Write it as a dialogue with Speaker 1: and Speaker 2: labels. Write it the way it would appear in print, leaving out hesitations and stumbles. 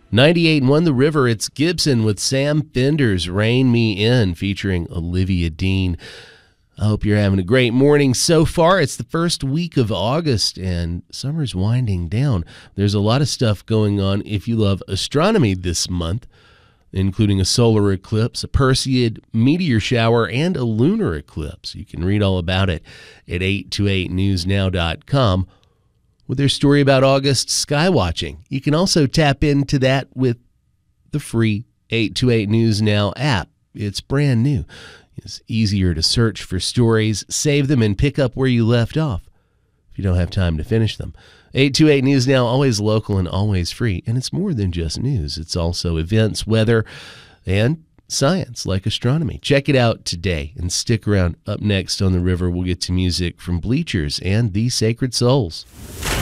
Speaker 1: 98.1 The River, it's Gibson with Sam Fender's Rein Me In featuring Olivia Dean. I hope you're having a great morning so far. It's the first week of August and summer's winding down. There's a lot of stuff going on if you love astronomy this month, including a solar eclipse, a Perseid meteor shower, and a lunar eclipse. You can read all about it at 828newsnow.com. with their story about August sky watching. You can also tap into that with the free 828 News Now app. It's brand new. It's easier to search for stories, save them, and pick up where you left off if you don't have time to finish them. 828 News Now, always local and always free. And it's more than just news. It's also events, weather, and science like astronomy. Check it out today and stick around. Up next on The River, we'll get to music from Bleachers and The Sacred Souls.